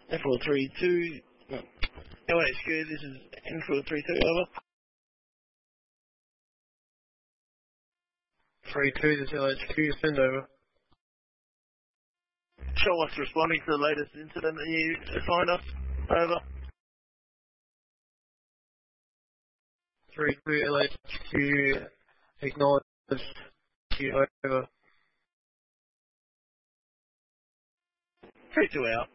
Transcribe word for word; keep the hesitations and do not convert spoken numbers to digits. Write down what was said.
F four three two, no, L H Q, this is N four three two, over. three two, this is L H Q, send over. Show us responding to the latest incident that you find us, over. three two, L H Q, acknowledge, Q, over. three two out.